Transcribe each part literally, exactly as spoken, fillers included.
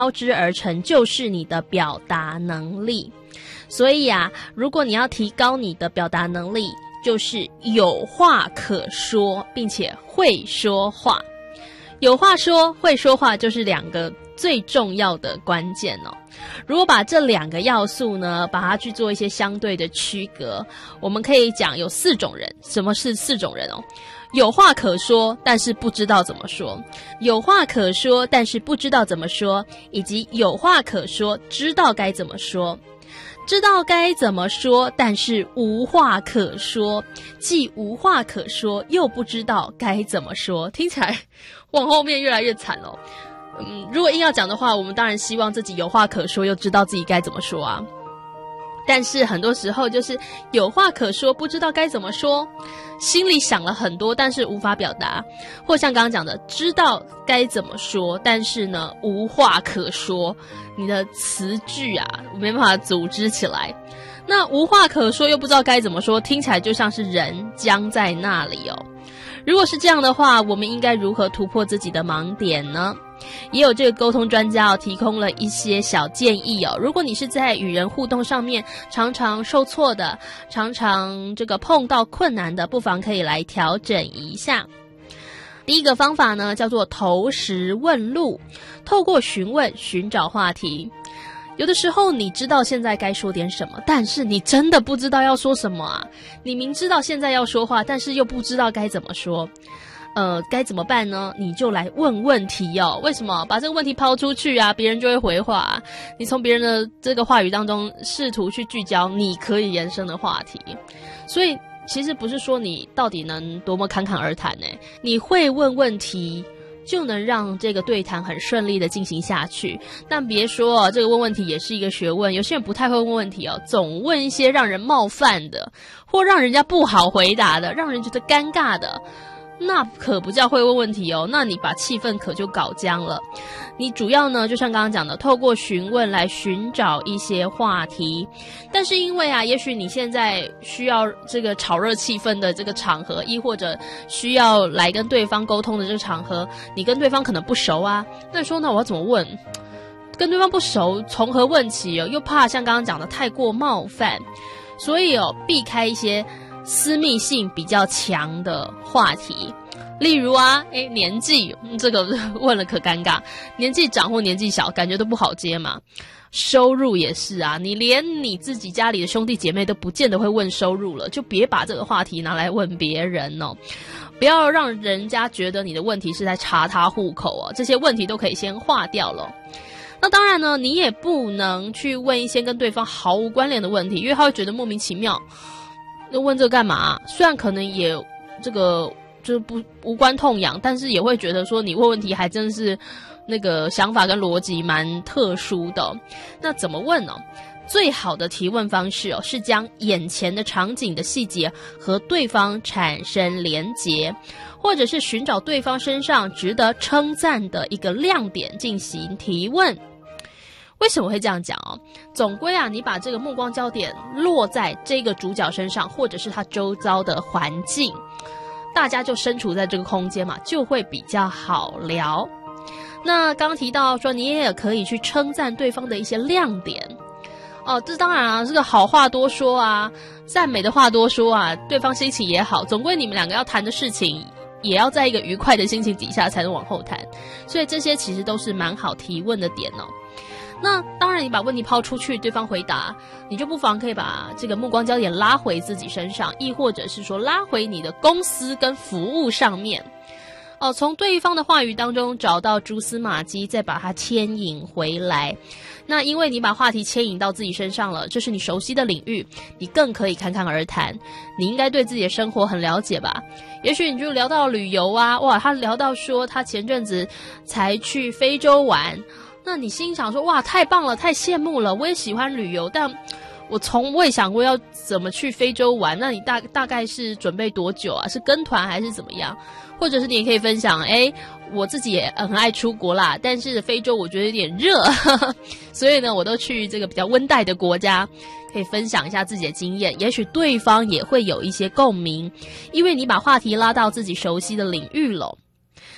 交织而成，就是你的表达能力。所以啊，如果你要提高你的表达能力，就是有话可说，并且会说话。有话说，会说话，就是两个最重要的关键哦。如果把这两个要素呢，把它去做一些相对的区隔，我们可以讲有四种人。什么是四种人哦？有话可说，但是不知道怎么说；有话可说，但是不知道怎么说；以及有话可说，知道该怎么说。知道该怎么说，但是无话可说，既无话可说，又不知道该怎么说，听起来往后面越来越惨了。嗯，如果硬要讲的话，我们当然希望自己有话可说，又知道自己该怎么说啊。但是很多时候就是有话可说，不知道该怎么说，心里想了很多，但是无法表达，或像刚刚讲的，知道该怎么说，但是呢无话可说，你的词句啊没办法组织起来。那无话可说又不知道该怎么说，听起来就像是人僵在那里哦。如果是这样的话，我们应该如何突破自己的盲点呢？也有这个沟通专家哦，提供了一些小建议哦。如果你是在与人互动上面常常受挫的，常常这个碰到困难的，不妨可以来调整一下。第一个方法呢，叫做投石问路，透过询问寻找话题。有的时候你知道现在该说点什么，但是你真的不知道要说什么啊。你明知道现在要说话，但是又不知道该怎么说。呃，该怎么办呢？你就来问问题哦。为什么？把这个问题抛出去啊，别人就会回话啊。你从别人的这个话语当中试图去聚焦你可以延伸的话题。所以其实不是说你到底能多么侃侃而谈呢，你会问问题就能让这个对谈很顺利的进行下去。但别说哦，这个问问题也是一个学问，有些人不太会问问题哦，总问一些让人冒犯的，或让人家不好回答的，让人觉得尴尬的，那可不叫会问问题哦，那你把气氛可就搞僵了。你主要呢，就像刚刚讲的，透过询问来寻找一些话题。但是因为啊，也许你现在需要这个炒热气氛的这个场合，亦或者需要来跟对方沟通的这个场合，你跟对方可能不熟啊，那你说那我要怎么问？跟对方不熟，从何问起哦？又怕像刚刚讲的太过冒犯，所以哦，避开一些私密性比较强的话题。例如啊，诶，年纪，这个问了可尴尬，年纪长或年纪小，感觉都不好接嘛。收入也是啊，你连你自己家里的兄弟姐妹都不见得会问收入了，就别把这个话题拿来问别人哦。不要让人家觉得你的问题是在查他户口哦，这些问题都可以先划掉了。那当然呢，你也不能去问一些跟对方毫无关联的问题，因为他会觉得莫名其妙。那问这个干嘛？虽然可能也这个就是不无关痛痒，但是也会觉得说你问问题还真是那个想法跟逻辑蛮特殊的哦。那怎么问呢？最好的提问方式哦，是将眼前的场景的细节和对方产生连结，或者是寻找对方身上值得称赞的一个亮点进行提问。为什么会这样讲哦？总归啊，你把这个目光焦点落在这个主角身上，或者是他周遭的环境，大家就身处在这个空间嘛，就会比较好聊。那刚刚提到说，你也可以去称赞对方的一些亮点哦，这当然啊，这个好话多说啊，赞美的话多说啊，对方心情也好。总归你们两个要谈的事情，也要在一个愉快的心情底下才能往后谈。所以这些其实都是蛮好提问的点哦。那当然你把问题抛出去，对方回答，你就不妨可以把这个目光焦点拉回自己身上，亦或者是说拉回你的公司跟服务上面哦，从对方的话语当中找到蛛丝马迹，再把它牵引回来。那因为你把话题牵引到自己身上了，这是你熟悉的领域，你更可以侃侃而谈。你应该对自己的生活很了解吧？也许你就聊到旅游啊，哇，他聊到说他前阵子才去非洲玩，那你心想说，哇，太棒了，太羡慕了，我也喜欢旅游，但我从未想过要怎么去非洲玩。那你大大概是准备多久啊？是跟团还是怎么样？或者是你也可以分享，诶，我自己也很爱出国啦，但是非洲我觉得有点热，呵呵，所以呢，我都去这个比较温带的国家，可以分享一下自己的经验，也许对方也会有一些共鸣，因为你把话题拉到自己熟悉的领域了。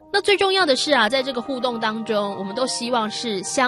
那最重要的是啊，在这个互动当中，我们都希望是相